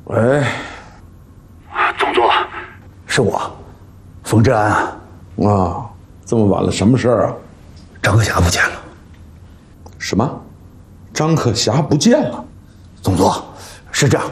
喂， 总座， 是我，冯志安啊。 啊，这么晚了，什么事儿啊？ 张克侠不见了。 什么？张克侠不见了？ 总座，是这样，